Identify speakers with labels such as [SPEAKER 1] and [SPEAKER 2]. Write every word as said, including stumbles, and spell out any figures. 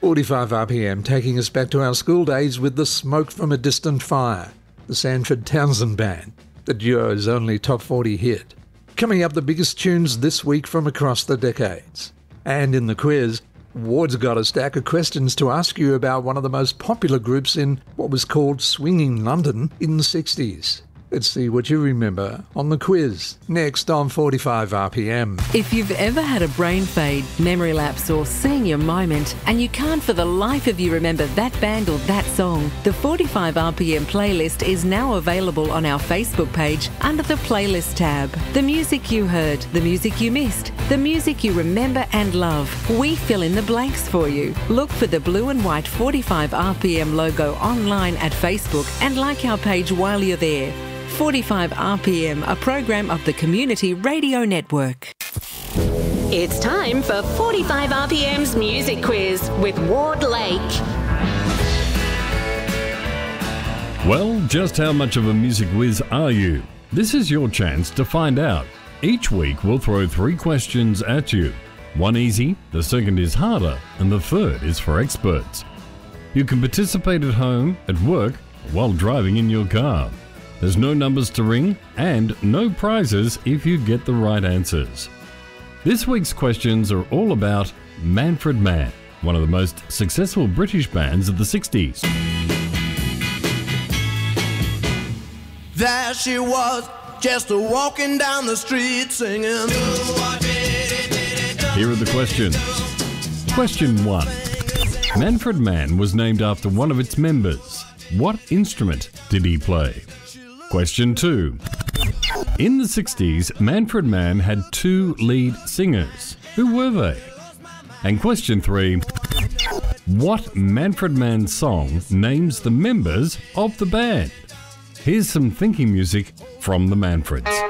[SPEAKER 1] forty-five R P M, taking us back to our school days with The Smoke from a Distant Fire, the Sanford Townsend Band, the duo's only top forty hit. Coming up, the biggest tunes this week from across the decades. And in the quiz, Ward's got a stack of questions to ask you about one of the most popular groups in what was called swinging London in the sixties. Let's see what you remember on the quiz, next on forty-five R P M.
[SPEAKER 2] If you've ever had a brain fade, memory lapse or senior moment and you can't for the life of you remember that band or that song, the forty-five R P M playlist is now available on our Facebook page under the Playlist tab. The music you heard, the music you missed, the music you remember and love. We fill in the blanks for you. Look for the blue and white forty-five R P M logo online at Facebook and like our page while you're there. forty-five R P M, a program of the Community Radio Network.
[SPEAKER 3] It's time for forty-five R P M's Music Quiz with Ward Lake.
[SPEAKER 4] Well, just how much of a music whiz are you? This is your chance to find out. Each week we'll throw three questions at you. One easy, the second is harder, and the third is for experts. You can participate at home, at work, while driving in your car. There's no numbers to ring and no prizes if you get the right answers. This week's questions are all about Manfred Mann, one of the most successful British bands of the sixties.
[SPEAKER 5] There she was, just a walking down the street singing.
[SPEAKER 4] Here are the questions. Question one. Manfred Mann was named after one of its members. What instrument did he play? Question two. In the sixties, Manfred Mann had two lead singers. Who were they? And question three. What Manfred Mann song names the members of the band? Here's some thinking music from the Manfreds.